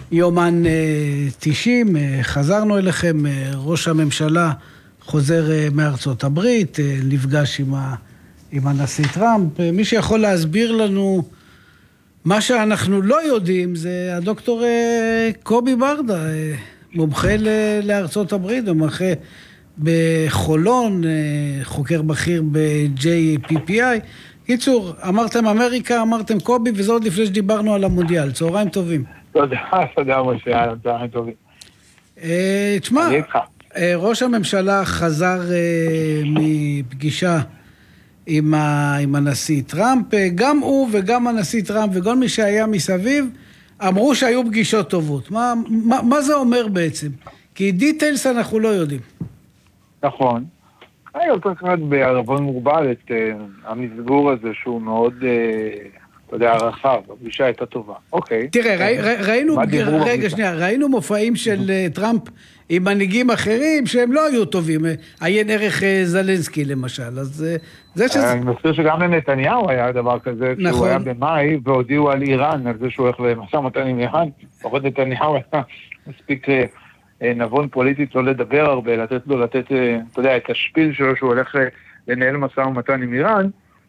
יומן 90, חזרנו אליכם, ראש הממשלה חוזר מארצות הברית, נפגש עם הנשיא טראמפ. מי שיכול להסביר לנו מה שאנחנו לא יודעים זה הדוקטור קובי ברדה, מומחה לארצות הברית, מומחה בחולון, חוקר בכיר ב-JPPI. קיצור, אמרתם אמריקה, אמרתם קובי, וזה עוד לפני שדיברנו על המונדיאל. צהריים טובים. תודה משה, צהריים טובים. תשמע, ראש הממשלה חזר מפגישה עם הנשיא טראמפ, גם הוא וגם הנשיא טראמפ וכל מי שהיה מסביב, אמרו שהיו פגישות טובות. מה זה אומר בעצם? כי דיטיילס אנחנו לא יודעים. נכון. אני יותר קראת בערבון מוגבל את המסגור הזה שהוא מאוד, אתה יודע, רחב, הפגישה הייתה טובה. אוקיי. תראה, ראינו מופעים של טראמפ עם מנהיגים אחרים שהם לא היו טובים. עיין ערך זלנסקי למשל. אז זה שזה... אני מזכיר שגם לנתניהו היה דבר כזה, שהוא היה במאי והודיעו על איראן, על זה שהוא הולך למשא ומתן עם איראן. פחות נתניהו היה מספיק נבון פוליטית לא לדבר הרבה, לתת, אתה יודע, את השפיל שלו שהוא הולך לנהל משא ומתן עם איראן,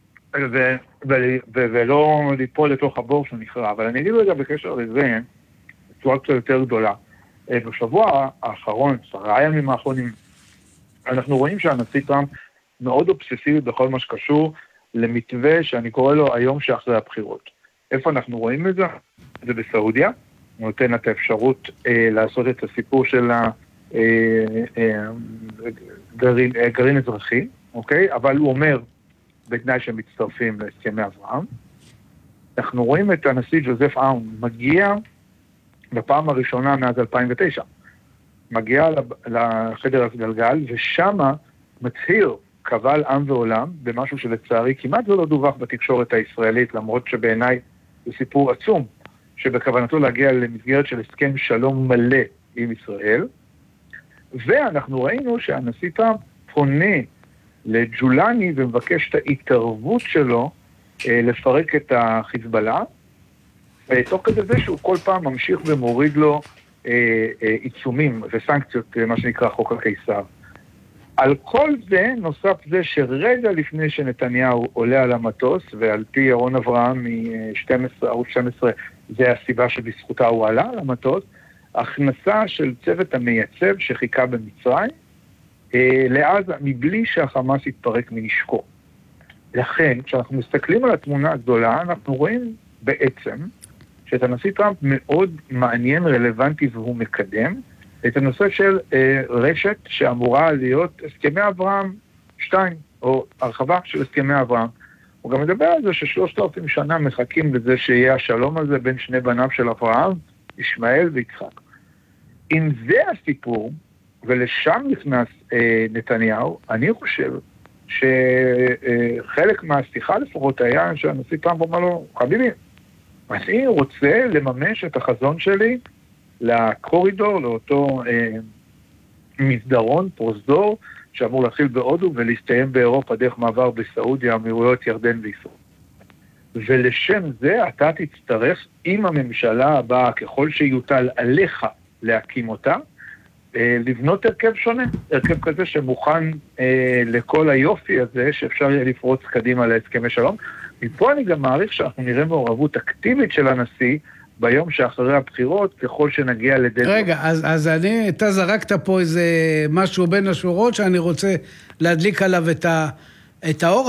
ולא ליפול לתוך הבור שהוא נכרע. אבל אני אגיד רגע בקשר לזה, בצורה קצת יותר גדולה. בשבוע האחרון, 10 הימים האחרונים, אנחנו רואים שהנשיא טראמפ מאוד אובססיבי בכל מה שקשור למתווה שאני קורא לו היום שאחרי הבחירות. איפה אנחנו רואים את זה? זה בסעודיה. הוא נותן את האפשרות לעשות את הסיפור של גרעין אזרחי, אוקיי? אבל הוא אומר, בתנאי שהם מצטרפים להסכמי אברהם. אנחנו רואים את הנשיא ג'וזף אאון מגיע בפעם הראשונה מאז 2009. מגיע לחדר הגלגל, ושמה מצהיר קבל עם ועולם, במשהו שלצערי כמעט לא דווח בתקשורת הישראלית, למרות שבעיניי זה סיפור עצום, שבכוונתו להגיע למסגרת של הסכם שלום מלא עם ישראל. ואנחנו ראינו שהנשיא טראמפ פונה לג'ולני ומבקש את ההתערבות שלו לפרק את החיזבאללה, ותוך כדי זה שהוא כל פעם ממשיך ומוריד לו עיצומים וסנקציות, מה שנקרא חוק הקיסר. על כל זה נוסף זה שרגע לפני שנתניהו עולה על המטוס, ועל פי ירון אברהם ערוץ 12, זה הסיבה שבזכותה הוא עלה על המטוס, הכנסה של צוות המייצב שחיכה במצרים, לעזה מבלי שהחמאס יתפרק מנשקו. לכן, כשאנחנו מסתכלים על התמונה הגדולה, אנחנו רואים בעצם שאת הנשיא טראמפ מאוד מעניין, רלוונטי והוא מקדם, את הנושא של רשת שאמורה להיות הסכמי אברהם 2, או הרחבה של הסכמי אברהם. הוא גם מדבר על זה ש3,000 שנה מחכים לזה שיהיה השלום הזה בין שני בניו של אברהם, ישמעאל ויצחק. אם זה הסיפור, ולשם נכנס נתניהו, אני חושב שחלק מהשיחה לפחות היה שהנשיא טראמפ אומר לו, חביבי, אני רוצה לממש את החזון שלי לקורידור, לאותו מסדרון, פרוזדור, שאמור להתחיל בהודו ולהסתיים באירופה דרך מעבר בסעודיה, אמירויות, ירדן וישראל. ולשם זה אתה תצטרך עם הממשלה הבאה, ככל שיוטל עליך להקים אותה, לבנות הרכב שונה, הרכב כזה שמוכן לכל היופי הזה שאפשר יהיה לפרוץ קדימה להסכמי שלום. מפה אני גם מעריך שאנחנו נראה מעורבות אקטיבית של הנשיא ביום שאחרי הבחירות, ככל שנגיע לדלת. רגע, אז אתה זרקת פה איזה משהו בין השורות שאני רוצה להדליק עליו את האור.